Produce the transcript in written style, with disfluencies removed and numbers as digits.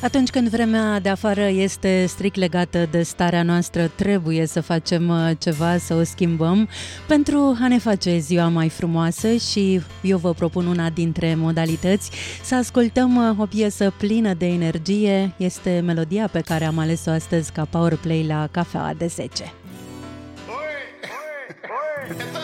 Atunci când vremea de afară este strict legată de starea noastră, trebuie să facem ceva, să o schimbăm pentru a ne face ziua mai frumoasă și eu vă propun una dintre modalități, să ascultăm o piesă plină de energie. Este melodia pe care am ales-o astăzi ca Powerplay la Cafeaua de 10.